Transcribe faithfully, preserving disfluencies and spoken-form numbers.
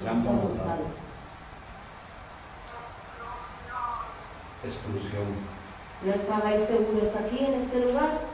Trampa mortal. Exclusión. ¿No pagáis seguros aquí en este lugar?